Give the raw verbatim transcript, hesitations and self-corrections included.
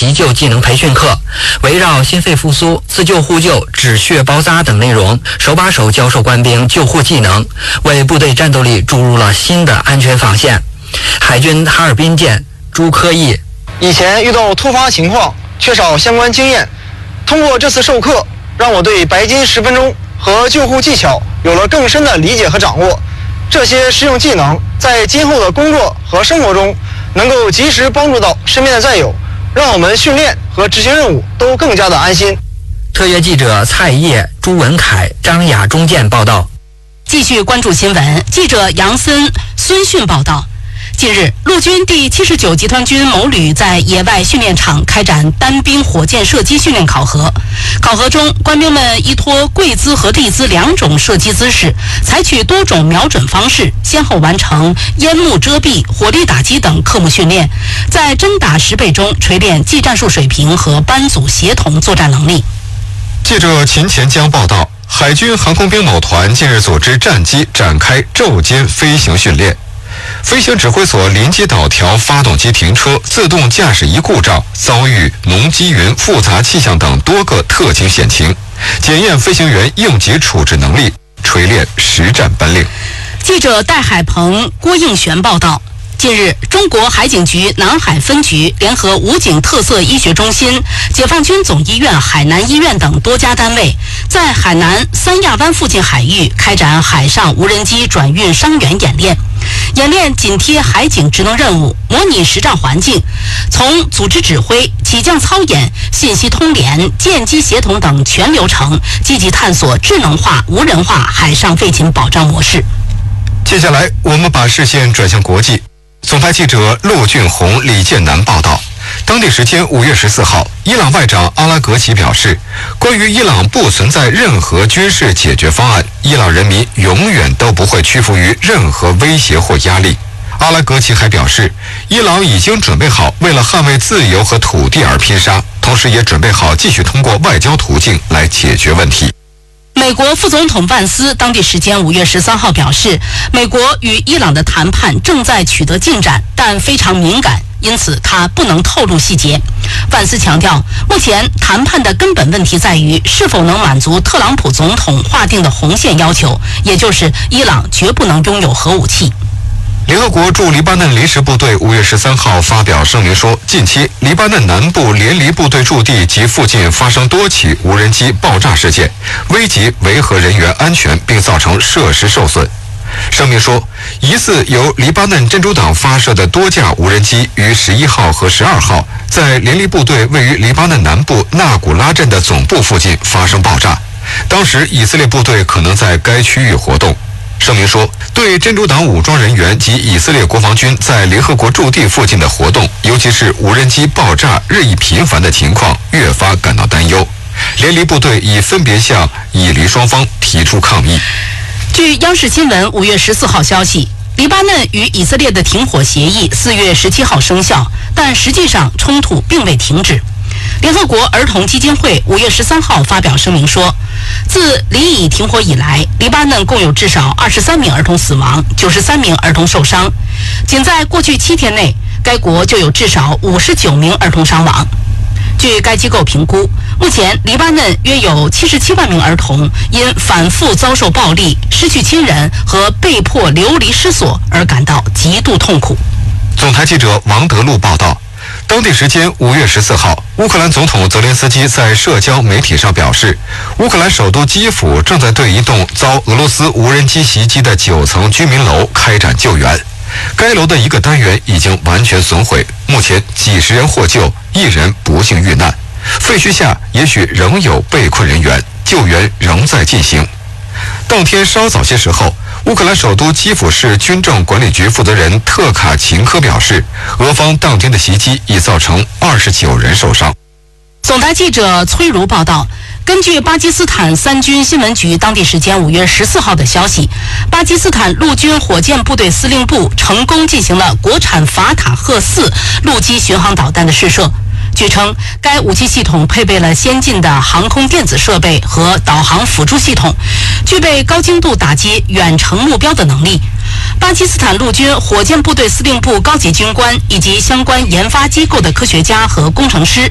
急救技能培训课，围绕心肺复苏、自救互救、止血包扎等内容，手把手教授官兵救护技能，为部队战斗力注入了新的安全防线。海军哈尔滨舰朱科义： 以前遇到突发情况缺少相关经验，通过这次授课，让我对白金十分钟和救护技巧有了更深的理解和掌握。这些实用技能在今后的工作和生活中能够及时帮助到身边的战友，让我们训练和执行任务都更加的安心。 特约记者蔡烨、朱文凯、张雅中建报道。 继续关注新闻，记者杨森、孙迅报道。近日，陆军第七十九集团军某旅在野外训练场开展单兵火箭射击训练考核。考核中，官兵们依托跪姿和立姿两种射击姿势，采取多种瞄准方式，先后完成烟幕遮蔽、火力打击等科目训练，在真打实备中锤炼技战术水平和班组协同作战能力。 记者秦前江报道，海军航空兵某团近日组织战机展开昼间飞行训练。飞行指挥所临机导调发动机停车、自动驾驶仪故障，遭遇浓积云、复杂气象等多个特情险情，检验飞行员应急处置能力，锤炼实战本领。 记者戴海鹏、郭应璇报道。近日，中国海警局南海分局联合武警特色医学中心、解放军总医院海南医院等多家单位，在海南三亚湾附近海域开展海上无人机转运伤员演练。演练紧贴海警职能任务，模拟实战环境，从组织指挥、起降操演、信息通联、舰机协同等全流程，积极探索智能化、无人化海上废寝保障模式。 接下来，我们把视线转向国际。总台记者陆俊宏、李建南报道。当地时间五月十四号，伊朗外长阿拉格齐表示，关于伊朗不存在任何军事解决方案，伊朗人民永远都不会屈服于任何威胁或压力。阿拉格齐还表示，伊朗已经准备好为了捍卫自由和土地而拼杀，同时也准备好继续通过外交途径来解决问题。 美国副总统万斯当地时间五月十三号表示，美国与伊朗的谈判正在取得进展，但非常敏感，因此他不能透露细节。万斯强调，目前谈判的根本问题在于是否能满足特朗普总统划定的红线要求，也就是伊朗绝不能拥有核武器。 联合国驻黎巴嫩临时部队五月十三号发表声明说，近期黎巴嫩南部联黎部队驻地及附近发生多起无人机爆炸事件，危及维和人员安全，并造成设施受损。声明说，疑似由黎巴嫩真主党发射的多架无人机于十一号和十二号在联黎部队位于黎巴嫩南部纳古拉镇的总部附近发生爆炸，当时以色列部队可能在该区域活动。声明说，对真主党武装人员及以色列国防军在联合国驻地附近的活动，尤其是无人机爆炸日益频繁的情况，越发感到担忧。联黎部队已分别向以黎双方提出抗议。 据央视新闻五月十四号消息，黎巴嫩与以色列的停火协议四月十七号生效，但实际上冲突并未停止。联合国儿童基金会五月十三号发表声明说，自黎以停火以来，黎巴嫩共有至少二十三名儿童死亡，九十三名儿童受伤。仅在过去七天内，该国就有至少五十九名儿童伤亡。据该机构评估，目前黎巴嫩约有七十七万名儿童因反复遭受暴力、失去亲人和被迫流离失所而感到极度痛苦。 总台记者王德禄报道。当地时间五月十四号，乌克兰总统泽连斯基在社交媒体上表示，乌克兰首都基辅正在对一栋遭俄罗斯无人机袭击的九层居民楼开展救援。该楼的一个单元已经完全损毁，目前几十人获救，一人不幸遇难。废墟下也许仍有被困人员，救援仍在进行。当天稍早些时候，乌克兰首都基辅市军政管理局负责人特卡琴科表示，俄方当天的袭击已造成二十九人受伤。 总台记者崔如报道，根据巴基斯坦三军新闻局当地时间五月十四号的消息，巴基斯坦陆军火箭部队司令部成功进行了国产法塔赫四陆基巡航导弹的试射。据称，该武器系统配备了先进的航空电子设备和导航辅助系统，具备高精度打击远程目标的能力。巴基斯坦陆军火箭部队司令部高级军官以及相关研发机构的科学家和工程师